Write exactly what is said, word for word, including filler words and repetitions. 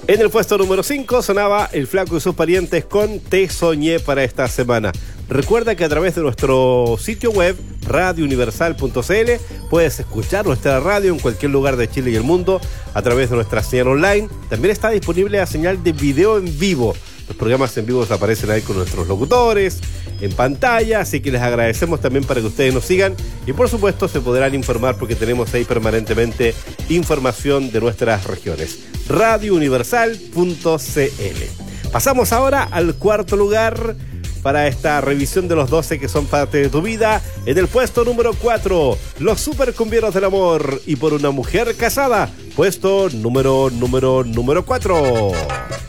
En el puesto número cinco sonaba El Flaco y sus parientes con Te Soñé para esta semana. Recuerda que a través de nuestro sitio web radio universal punto c l puedes escuchar nuestra radio en cualquier lugar de Chile y el mundo a través de nuestra señal online. También está disponible la señal de video en vivo. Los programas en vivo aparecen ahí con nuestros locutores en pantalla, así que les agradecemos también para que ustedes nos sigan y por supuesto se podrán informar porque tenemos ahí permanentemente información de nuestras regiones. radio universal punto c l. Pasamos ahora al cuarto lugar para esta revisión de los doce que son parte de tu vida. En el puesto número cuatro, Los Supercumbieros del Amor y Por una Mujer Casada. Puesto número, número, número cuatro.